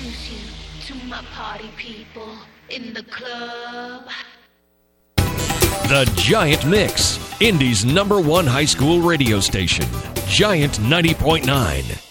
introduce you to my party people in the club. The Giant Mix, Indy's #1 high school radio station. Giant 90.9.